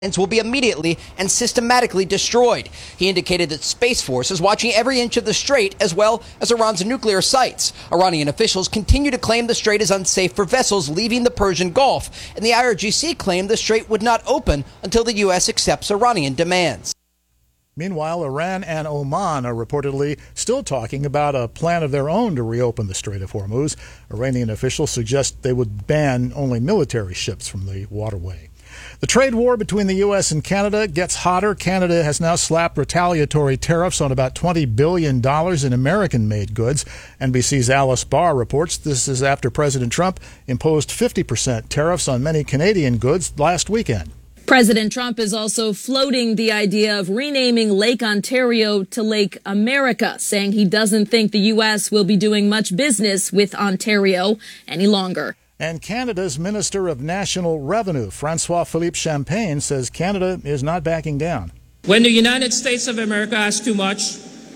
will be immediately and systematically destroyed. He indicated that Space Force is watching every inch of the strait as well as Iran's nuclear sites. Iranian officials continue to claim the strait is unsafe for vessels leaving the Persian Gulf, and the IRGC claimed the strait would not open until the U.S. accepts Iranian demands. Meanwhile, Iran and Oman are reportedly still talking about a plan of their own to reopen the Strait of Hormuz. Iranian officials suggest they would ban only military ships from the waterway. The trade war between the U.S. and Canada gets hotter. Canada has now slapped retaliatory tariffs on about $20 billion in American-made goods. NBC's Alice Barr reports this is after President Trump imposed 50% tariffs on many Canadian goods last weekend. President Trump is also floating the idea of renaming Lake Ontario to Lake America, saying he doesn't think the U.S. will be doing much business with Ontario any longer. And Canada's Minister of National Revenue, François-Philippe Champagne, says Canada is not backing down. When the United States of America asked too much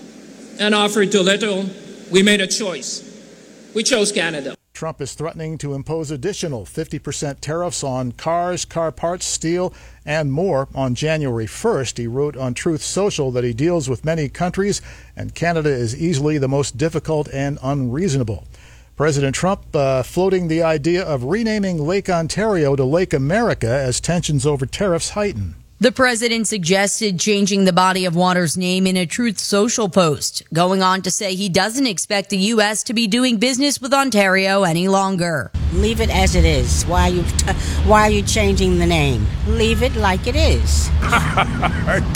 and offered too little, we made a choice. We chose Canada. Trump is threatening to impose additional 50% tariffs on cars, car parts, steel, and more on January 1st. He wrote on Truth Social that he deals with many countries, and Canada is easily the most difficult and unreasonable. President Trump floating the idea of renaming Lake Ontario to Lake America as tensions over tariffs heighten. The president suggested changing the body of water's name in a Truth Social post, going on to say he doesn't expect the U.S. to be doing business with Ontario any longer. Leave it as it is. Why are you changing the name? Leave it like it is. That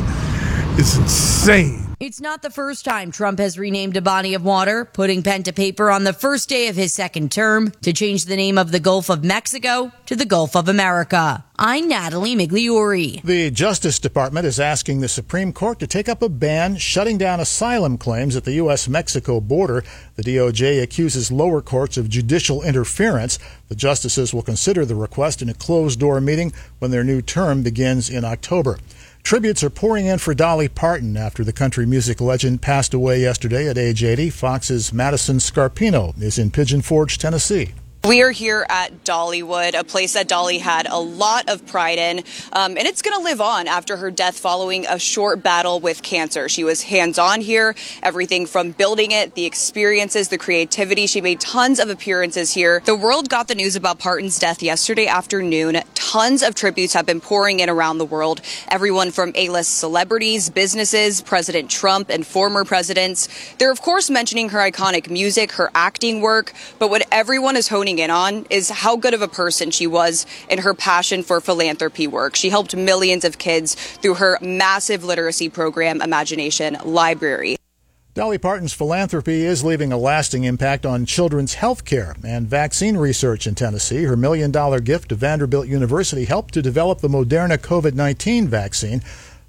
guy is insane. It's not the first time Trump has renamed a body of water, putting pen to paper on the first day of his second term to change the name of the Gulf of Mexico to the Gulf of America. I'm Natalie Migliori. The Justice Department is asking the Supreme Court to take up a ban shutting down asylum claims at the U.S.-Mexico border. The DOJ accuses lower courts of judicial interference. The justices will consider the request in a closed-door meeting when their new term begins in October. Tributes are pouring in for Dolly Parton after the country music legend passed away yesterday at age 80. Fox's Madison Scarpino is in Pigeon Forge, Tennessee. We are here at Dollywood, a place that Dolly had a lot of pride in, and it's going to live on after her death following a short battle with cancer. She was hands-on here, everything from building it, the experiences, the creativity. She made tons of appearances here. The world got the news about Parton's death yesterday afternoon. Tons of tributes have been pouring in around the world. Everyone from A-list celebrities, businesses, President Trump, and former presidents. They're, of course, mentioning her iconic music, her acting work, but what everyone is honing in on is how good of a person she was in her passion for philanthropy work. She helped millions of kids through her massive literacy program, Imagination Library. Dolly Parton's philanthropy is leaving a lasting impact on children's health care and vaccine research in Tennessee. Her $1 million gift to Vanderbilt University helped to develop the Moderna COVID-19 vaccine.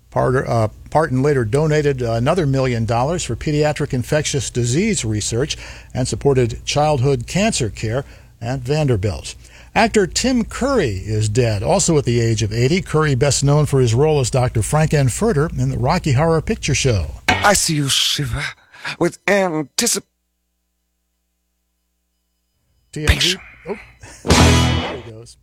Parton later donated another $1 million for pediatric infectious disease research and supported childhood cancer care at Vanderbilt. Actor Tim Curry is dead, also at the age of 80. Curry, best known for his role as Dr. Frank-N-Furter in the Rocky Horror Picture Show. I see you shiver with anticipation. TMZ. Oh, there he goes.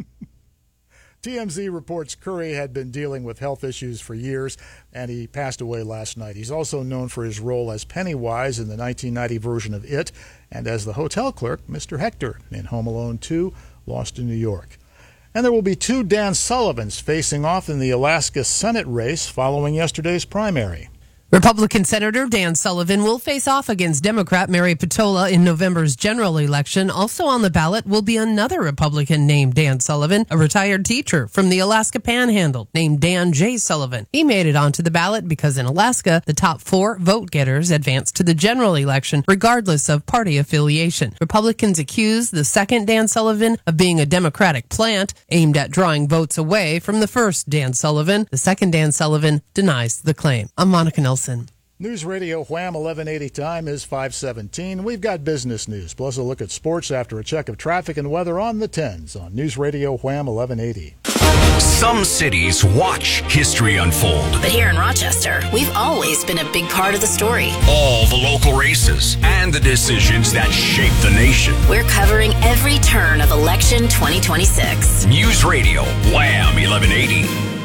TMZ reports Curry had been dealing with health issues for years, and he passed away last night. He's also known for his role as Pennywise in the 1990 version of It, and as the hotel clerk, Mr. Hector, in Home Alone 2, Lost in New York. And there will be two Dan Sullivans facing off in the Alaska Senate race following yesterday's primary. Republican Senator Dan Sullivan will face off against Democrat Mary Patola in November's general election. Also on the ballot will be another Republican named Dan Sullivan, a retired teacher from the Alaska Panhandle named Dan J. Sullivan. He made it onto the ballot because in Alaska, the top 4 vote-getters advance to the general election regardless of party affiliation. Republicans accuse the second Dan Sullivan of being a Democratic plant aimed at drawing votes away from the first Dan Sullivan. The second Dan Sullivan denies the claim. I'm Monica Nelson. News Radio Wham 1180 time is 5:17. We've got business news, plus a look at sports after a check of traffic and weather on the 10s on News Radio Wham 1180. Some cities watch history unfold. But here in Rochester, we've always been a big part of the story. All the local races and the decisions that shape the nation. We're covering every turn of election 2026. News Radio Wham 1180.